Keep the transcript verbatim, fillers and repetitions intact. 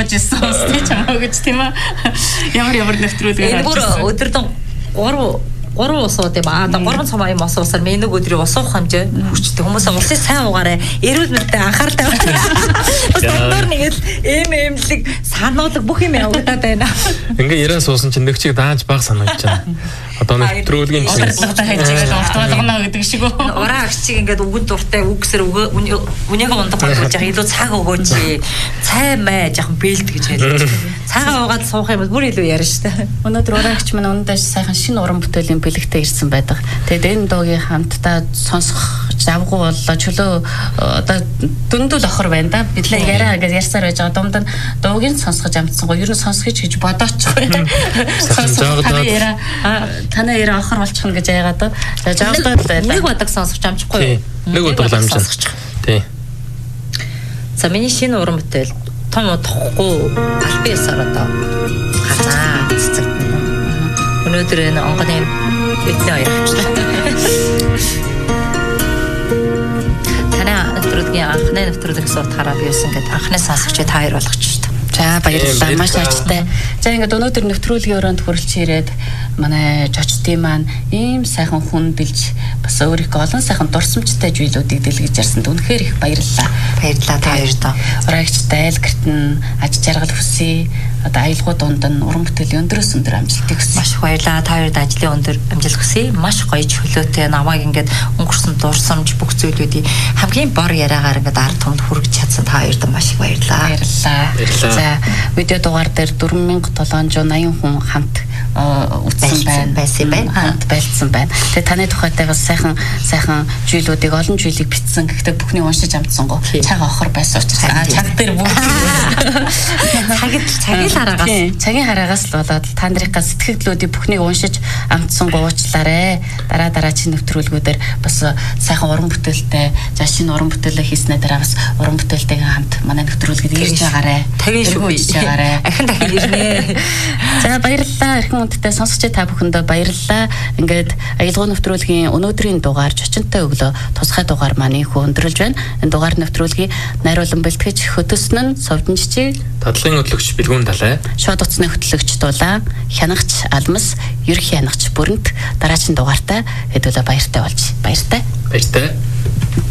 сууж ирсэн үстэй чамаа гэж тийм аа. Ямар ямар нэвтрүүлгээр энэ бүр өдөрдөн гурав гурван ус уудаг ба одоо гурван цамаа юм ус уусаар менэг өдрийг ус уух хэмжээ хүчтэй хүмүүс усыг сайн уугаарай эрүүл мэндэд анхаарал тавьж бас доктор нэг л эм эмлэг сануулга бүх юм явагдаад байна. Ингээ яриа суусан чинь нэг чиг дааж баг санагдаж байна. Одоо нэвтрүүлгийн чинь уртаа хайчигээд уртаалгана гэдэг шиг үү. Ураа агчиг ингээд үгэн дуртай үгсэр үнийхээ ундаг болгож яах илүү цаг өгөөч. Цай мэ жоохон бэлд гэж хэлж. Цагаа уугаад суух юм бол бүр илүү ярина шүү дээ. Өнөөдөр ураа агч маань өнөөдөр сайхан шинэ уран бүтээлийн бэлэгтэй ирсэн байдаг. Тэгээд энэ дуугийн хамтдаа сонсох завгүй боллоо чөлөө одоо дүндүүл охор байна да. Бид л яриа гэж ярьсаар байж байгаа. Дунд нь дуугийн сонсгож амтсан гоо. Ер нь сонсгоч гэж бодоочихгүй. Сонсгож яриа танаа яриа охор болчих нь гэж яагаад да. За жаахдаа нэг бодог сонсгож амжихгүй. Нэг бодог амжиж. Тий. За миний шинэ уран бүтээл том утахгүй альбиасаар одоо ханаа цэцэг. Өнөөдөр энэ онгоны эдний хоёр авчлаа. Танаа нэвтрүүлгийн анхны нэвтрүүлэг суудахаараа биесэн гэдэг анхны сонсогчид та хоёр болгоч шүү дээ. За баярлалаа маш ажтай. За ингээд өнөөдөр нэвтрүүлгийн өрөөнд хүрэлж ирээд манай жочдын маань ийм сайхан хүн бэлж бас өөрийнхөө олон сайхан дурсамжтай зүйлүүдийг дэлгэж ярьсанд үнэхээр их баярлалаа. Баярлалаа та хоёрт. Ураагчтай айлгэрт нь аж жаргал хүсье. Одоо аялгуу дунд нь уран бүтээлийн өндөрөөс өндөр амжилтыг хүсье. Маш их баярлалаа. Та хоёрт ажлын өндөр амжилт хүсье. Маш гоё чөлөөтэй намайг ингээд өнгөрсөн дурсамж бүх зүйлүүдийг хамгийн бор яриагаар ингээд ард түмэнд хүргэж чадсан та хоёрт маш их баярлалаа. Баярлалаа. За видео дугаар дээр дөрвөн мянга долоон зуун аян хүн хамт үтсэн байна байсан байна. Хамт байлцсан байна. Тэгээ таны тухайтай бас сайхан сайхан зүйлүүдийг олон зүйлийг бичсэн. Гэхдээ бүхнийг уншиж амтсан гоо. Цаг охор байсан учраас цаг дээр бүгд цагид цагийн хараагаас цагийн хараагаас л болоод та нарынхаа сэтгэлдлүүдийг бүхнийг уншиж амтсан гоо уучлаарай. Дараа дараа чи нэвтрүүлгүүдээр бас сайхан уран бүтээлтэй за шинэ уран бүтээлээ хийснээр дараа бас уран бүтээлтэйгээ хамт манай нэвтрүүлгээд ирж байгаарай. Тагин шүү бийж байгаарай. Ахин дахин ирнэ. За баярлалаа. Эрхэм хүндтэй сонсогч та бүхэндээ баярлалаа. Ингээд аялгау нэвтрүүлгийн өнөөдрийн дугаар жочинтой өглөө тусгай дугаар маань их өндөрлж байна. Энэ дугаар нэвтрүүлгийг найруулан бэлтгэж хөтөснө нь Совдонжчиг Тадлын хөтлөгч Бэлгүүн Далай. Шууд утасны хөтлөгч Дулаан, хянагч Алмас, ерхий хянагч Бүрэнт дараагийн дугаартаа хэдүүлээ баяртай болж. Баяртай. Баяртай.